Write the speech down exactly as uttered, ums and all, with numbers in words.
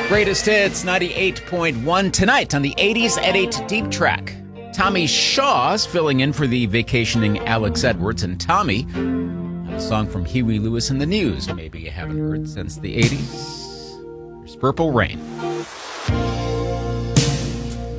Greatest hits, ninety-eight point one. Tonight on the eighties at eight Deep Track. Tommy Shaw's filling in for the vacationing Alex Edwards. And Tommy, a song from Huey Lewis and the News. Maybe you haven't heard since the eighties. There's Purple Rain.